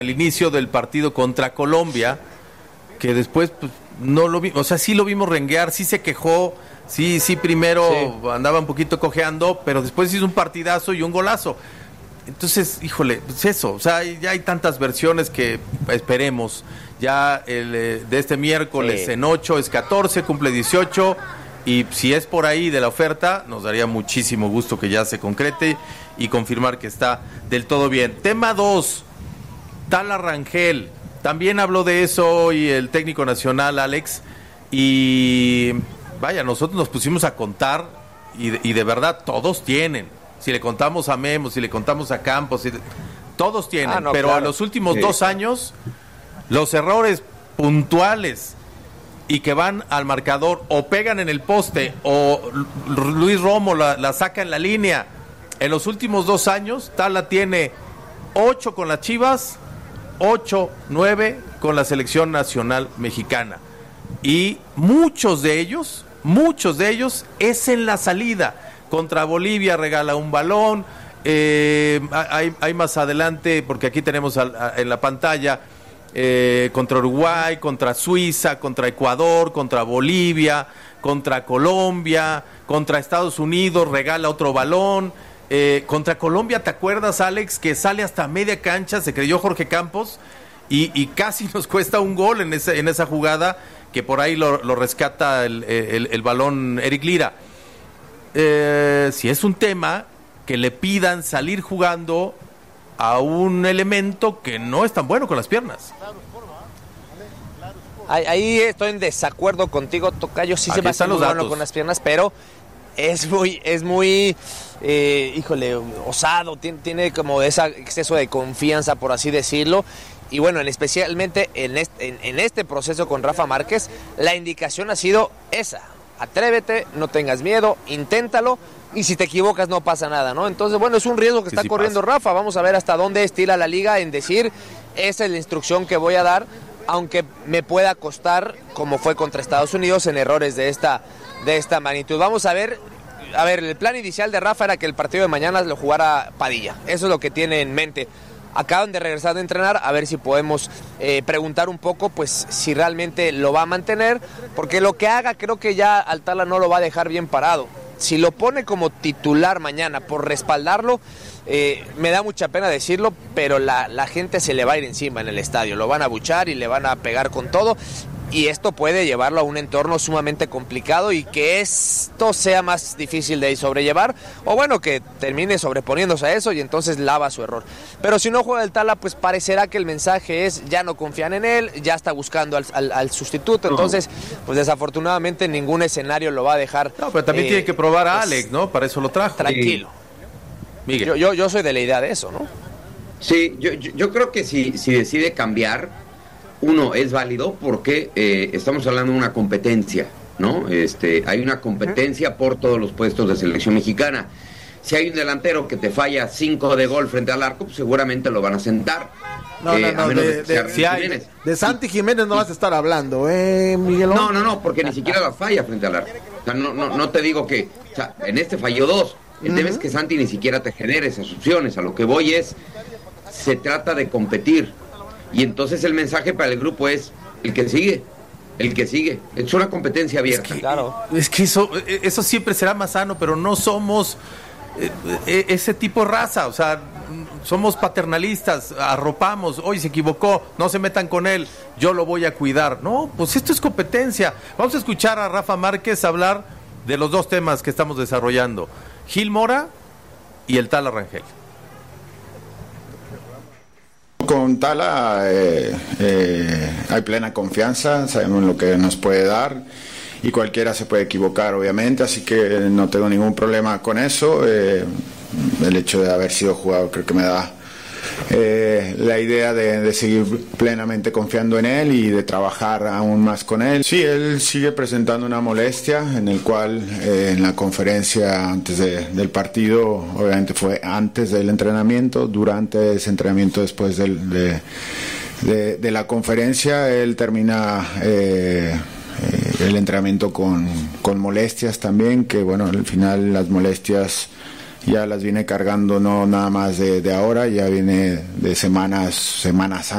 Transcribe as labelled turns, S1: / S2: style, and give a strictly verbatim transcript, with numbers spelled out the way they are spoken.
S1: el inicio del partido contra Colombia, que después pues, no lo vimos, o sea, sí lo vimos renguear, sí se quejó, sí, sí primero sí. andaba un poquito cojeando, pero después hizo un partidazo y un golazo. Entonces, híjole, pues eso, o sea, ya hay tantas versiones que esperemos. Ya el de este miércoles sí. en ocho es catorce, cumple dieciocho, y si es por ahí de la oferta, nos daría muchísimo gusto que ya se concrete y confirmar que está del todo bien. Tema dos, Tala Rangel. También habló de eso hoy el técnico nacional, Alex, y vaya, nosotros nos pusimos a contar y de, y de verdad todos tienen. Si le contamos a Memo, si le contamos a Campos, si, todos tienen, ah, no, pero claro. a los últimos sí. dos años, los errores puntuales y que van al marcador o pegan en el poste o Luis Romo la, la saca en la línea, en los últimos dos años, Tala tiene ocho con las Chivas, ocho, nueve con la selección nacional mexicana. Y muchos de ellos, muchos de ellos es en la salida. Contra Bolivia regala un balón, eh, hay, hay más adelante, porque aquí tenemos a, a, en la pantalla, eh, contra Uruguay, contra Suiza, contra Ecuador, contra Bolivia, contra Colombia, contra Estados Unidos, regala otro balón, eh, contra Colombia, ¿te acuerdas, Alex? Que sale hasta media cancha, se creyó Jorge Campos, y, y casi nos cuesta un gol en, ese, en esa jugada, que por ahí lo, lo rescata el, el, el balón Eric Lira. Eh, si es un tema que le pidan salir jugando a un elemento que no es tan bueno con las piernas.
S2: Ahí, ahí estoy en desacuerdo contigo, Tocayo. Sí se me hace muy bueno con las piernas, pero es muy, es muy, eh, híjole, osado. Tiene, tiene como ese exceso de confianza, por así decirlo. Y bueno, en especialmente en este, en, en este proceso con Rafa Márquez, la indicación ha sido esa. Atrévete, no tengas miedo, inténtalo, y si te equivocas no pasa nada, ¿no? Entonces, bueno, es un riesgo que sí, está sí corriendo pasa. Rafa. Vamos a ver hasta dónde estira la liga en decir, esa es la instrucción que voy a dar, aunque me pueda costar, como fue contra Estados Unidos, en errores de esta, de esta magnitud. Vamos a ver, a ver, el plan inicial de Rafa era que el partido de mañana lo jugara Padilla. Eso es lo que tiene en mente. Acaban de regresar de entrenar, a ver si podemos eh, preguntar un poco, pues, si realmente lo va a mantener, porque lo que haga creo que ya al Tala no lo va a dejar bien parado. Si lo pone como titular mañana por respaldarlo, eh, me da mucha pena decirlo, pero la, la gente se le va a ir encima en el estadio, lo van a abuchar y le van a pegar con todo, y esto puede llevarlo a un entorno sumamente complicado y que esto sea más difícil de sobrellevar, o bueno, que termine sobreponiéndose a eso y entonces lava su error. Pero si no juega el Tala, pues parecerá que el mensaje es, ya no confían en él, ya está buscando al, al, al sustituto, entonces, pues desafortunadamente ningún escenario lo va a dejar.
S1: No, pero también eh, tiene que probar a
S2: pues,
S1: Alex, ¿no? Para eso lo trajo.
S2: Tranquilo. Sí. Miguel. Yo, yo, yo soy de la idea de eso, ¿no?
S3: Sí, yo, yo, yo creo que si, si decide cambiar, uno, es válido porque eh, estamos hablando de una competencia, ¿no? Este, hay una competencia por todos los puestos de selección mexicana. Si hay un delantero que te falla cinco de gol frente al arco, pues seguramente lo van a sentar.
S4: No, eh, no, no, de, de, de, si hay, de Santi Jiménez no vas a estar hablando, ¿eh, Miguelón?
S3: No, no, no, porque ni siquiera la falla frente al arco. O sea, no, no, no te digo que, o sea, en este falló dos. El uh-huh. tema es que Santi ni siquiera te genera esas opciones. A lo que voy es, se trata de competir. Y entonces el mensaje para el grupo es el que sigue, el que sigue. Es una competencia abierta.
S1: Es que, claro. es que eso, eso siempre será más sano, pero no somos eh, ese tipo de raza. O sea, somos paternalistas, arropamos, hoy se equivocó, no se metan con él, yo lo voy a cuidar. No, pues esto es competencia. Vamos a escuchar a Rafa Márquez hablar de los dos temas que estamos desarrollando, Gil Mora y el Tala Rangel.
S5: Con Tala eh, eh, hay plena confianza, sabemos lo que nos puede dar y cualquiera se puede equivocar obviamente, así que no tengo ningún problema con eso. Eh, el hecho de haber sido jugador creo que me da eh, la idea de, de seguir plenamente confiando en él y de trabajar aún más con él. Sí, él sigue presentando una molestia en el cual eh, en la conferencia antes de, del partido, obviamente fue antes del entrenamiento, durante ese entrenamiento, después del, de, de, de la conferencia, él termina eh, eh, el entrenamiento con, con molestias también, que bueno, al final las molestias ya las viene cargando no nada más de, de ahora, ya viene de semanas, semanas antes.